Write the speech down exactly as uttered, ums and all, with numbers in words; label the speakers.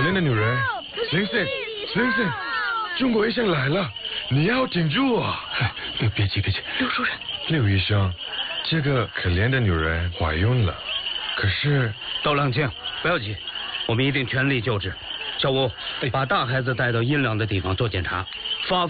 Speaker 1: 怜的女人，林森，林森，中国医生来了，你要挺住啊！
Speaker 2: 别别急，别急。
Speaker 3: 刘主任，
Speaker 1: 刘医生，这个可怜的女人怀孕了，可是……
Speaker 2: 都冷静，不要急，我们一定全力救治。小吴，把大孩子带到阴凉的地方做检查。